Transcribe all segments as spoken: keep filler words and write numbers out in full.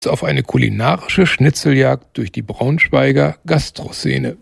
auf eine kulinarische Schnitzeljagd durch die Braunschweiger Gastroszene.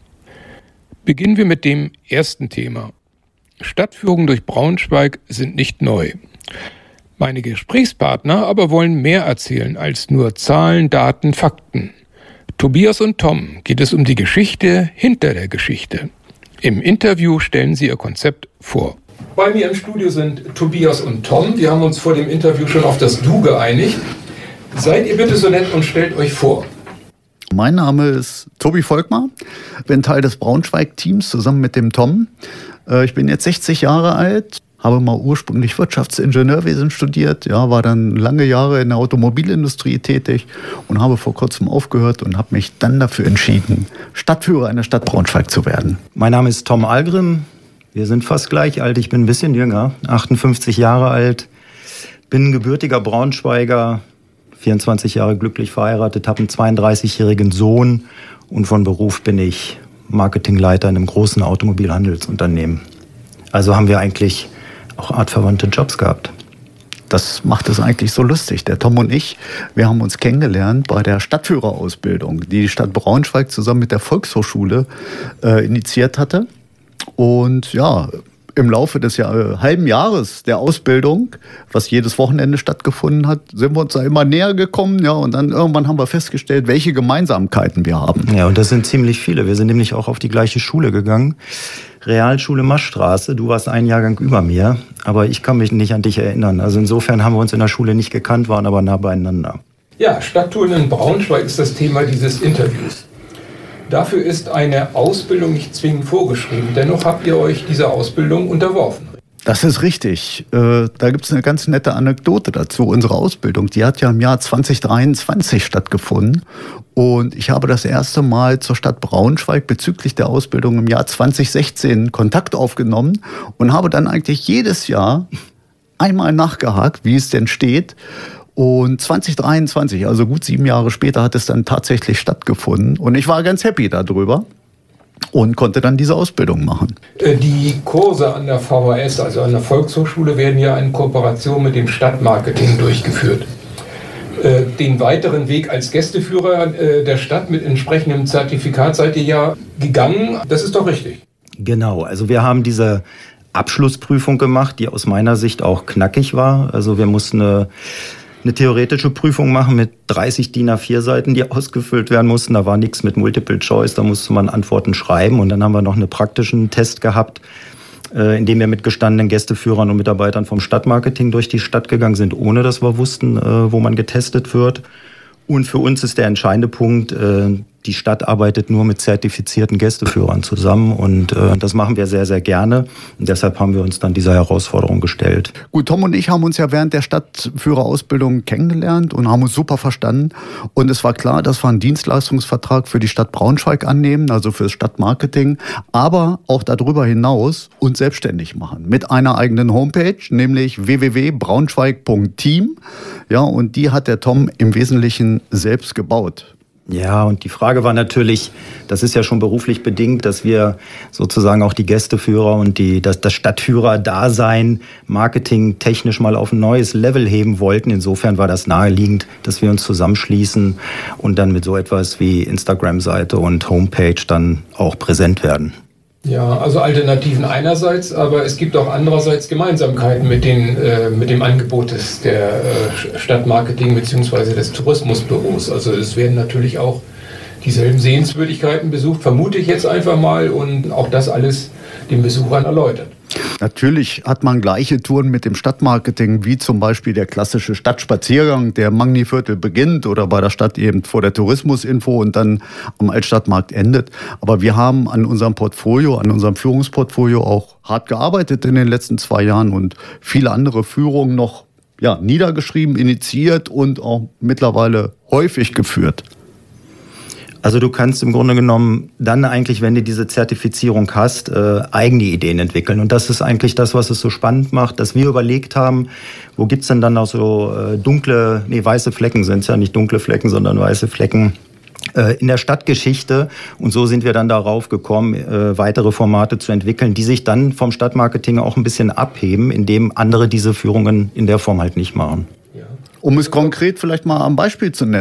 Beginnen wir mit dem ersten Thema. Stadtführungen durch Braunschweig sind nicht neu. Meine Gesprächspartner aber wollen mehr erzählen als nur Zahlen, Daten, Fakten. Tobias und Tom geht es um die Geschichte hinter der Geschichte. Im Interview stellen sie ihr Konzept vor. Bei mir im Studio sind Tobias und Tom. Wir haben uns vor dem Interview schon auf das Du geeinigt. Seid ihr bitte so nett und stellt euch vor. Mein Name ist Tobi Volkmar, bin Teil des Braunschweig-Teams zusammen mit dem Tom. Ich bin jetzt sechzig Jahre alt, habe mal ursprünglich Wirtschaftsingenieurwesen studiert, ja, war dann lange Jahre in der Automobilindustrie tätig und habe vor kurzem aufgehört und habe mich dann dafür entschieden, Stadtführer in der Stadt Braunschweig zu werden. Mein Name ist Tom Algrim, wir sind fast gleich alt, ich bin ein bisschen jünger, achtundfünfzig Jahre alt, bin gebürtiger Braunschweiger, vierundzwanzig Jahre glücklich verheiratet, habe einen zweiunddreißigjährigen Sohn und von Beruf bin ich Marketingleiter in einem großen Automobilhandelsunternehmen. Also haben wir eigentlich auch artverwandte Jobs gehabt. Das macht es eigentlich so lustig. Der Tom und ich, wir haben uns kennengelernt bei der Stadtführerausbildung, die die Stadt Braunschweig zusammen mit der Volkshochschule äh, initiiert hatte. Und ja, im Laufe des Jahr, äh, halben Jahres der Ausbildung, was jedes Wochenende stattgefunden hat, sind wir uns da immer näher gekommen. Ja, und dann irgendwann haben wir festgestellt, welche Gemeinsamkeiten wir haben. Ja, und das sind ziemlich viele. Wir sind nämlich auch auf die gleiche Schule gegangen. Realschule Maschstraße. Du warst einen Jahrgang über mir, aber ich kann mich nicht an dich erinnern. Also insofern haben wir uns in der Schule nicht gekannt, waren aber nah beieinander. Ja, Stadttouren in Braunschweig ist das Thema dieses Interviews. Dafür ist eine Ausbildung nicht zwingend vorgeschrieben. Dennoch habt ihr euch dieser Ausbildung unterworfen. Das ist richtig. Äh, da gibt es eine ganz nette Anekdote dazu. Unsere Ausbildung, die hat ja im Jahr zwanzig dreiundzwanzig stattgefunden. Und ich habe das erste Mal zur Stadt Braunschweig bezüglich der Ausbildung im Jahr zwanzig sechzehn Kontakt aufgenommen und habe dann eigentlich jedes Jahr einmal nachgehakt, wie es denn steht. Und zwanzig dreiundzwanzig, also gut sieben Jahre später, hat es dann tatsächlich stattgefunden. Und ich war ganz happy darüber und konnte dann diese Ausbildung machen. Die Kurse an der V H S, also an der Volkshochschule, werden ja in Kooperation mit dem Stadtmarketing durchgeführt. Den weiteren Weg als Gästeführer der Stadt mit entsprechendem Zertifikat seid ihr ja gegangen. Das ist doch richtig. Genau, also wir haben diese Abschlussprüfung gemacht, die aus meiner Sicht auch knackig war. Also wir mussten eine eine theoretische Prüfung machen mit dreißig D I N A vier Seiten, die ausgefüllt werden mussten. Da war nichts mit Multiple Choice, da musste man Antworten schreiben. Und dann haben wir noch einen praktischen Test gehabt, in dem wir mit gestandenen Gästeführern und Mitarbeitern vom Stadtmarketing durch die Stadt gegangen sind, ohne dass wir wussten, wo man getestet wird. Und für uns ist der entscheidende Punkt, die Stadt arbeitet nur mit zertifizierten Gästeführern zusammen und äh, das machen wir sehr, sehr gerne. Und deshalb haben wir uns dann dieser Herausforderung gestellt. Gut, Tom und ich haben uns ja während der Stadtführerausbildung kennengelernt und haben uns super verstanden. Und es war klar, dass wir einen Dienstleistungsvertrag für die Stadt Braunschweig annehmen, also für das Stadtmarketing, aber auch darüber hinaus uns selbstständig machen. Mit einer eigenen Homepage, nämlich w w w punkt braunschweig punkt team. Ja, und die hat der Tom im Wesentlichen selbst gebaut. Ja, und die Frage war natürlich, das ist ja schon beruflich bedingt, dass wir sozusagen auch die Gästeführer und die, das, das Stadtführer-Dasein marketingtechnisch mal auf ein neues Level heben wollten. Insofern war das naheliegend, dass wir uns zusammenschließen und dann mit so etwas wie Instagram-Seite und Homepage dann auch präsent werden. Ja, also Alternativen einerseits, aber es gibt auch andererseits Gemeinsamkeiten mit, den, äh, mit dem Angebot des, der äh, Stadtmarketing bzw. des Tourismusbüros. Also es werden natürlich auch dieselben Sehenswürdigkeiten besucht, vermute ich jetzt einfach mal, und auch das alles den Besuchern erläutert. Natürlich hat man gleiche Touren mit dem Stadtmarketing, wie zum Beispiel der klassische Stadtspaziergang, der im Magni-Viertel beginnt oder bei der Stadt eben vor der Tourismusinfo und dann am Altstadtmarkt endet. Aber wir haben an unserem Portfolio, an unserem Führungsportfolio auch hart gearbeitet in den letzten zwei Jahren und viele andere Führungen noch ja, niedergeschrieben, initiiert und auch mittlerweile häufig geführt. Also du kannst im Grunde genommen dann eigentlich, wenn du diese Zertifizierung hast, äh, eigene Ideen entwickeln. Und das ist eigentlich das, was es so spannend macht, dass wir überlegt haben, wo gibt's denn dann auch so äh, dunkle, nee, weiße Flecken sind es ja nicht dunkle Flecken, sondern weiße Flecken äh, in der Stadtgeschichte. Und so sind wir dann darauf gekommen, äh, weitere Formate zu entwickeln, die sich dann vom Stadtmarketing auch ein bisschen abheben, indem andere diese Führungen in der Form halt nicht machen. Ja. Um es konkret vielleicht mal am Beispiel zu nennen.